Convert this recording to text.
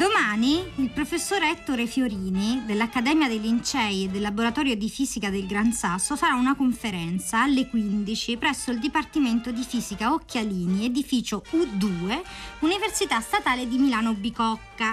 Domani il professor Ettore Fiorini dell'Accademia dei Lincei e del Laboratorio di Fisica del Gran Sasso farà una conferenza alle 15 presso il Dipartimento di Fisica Occhialini, edificio U2, Università Statale di Milano Bicocca.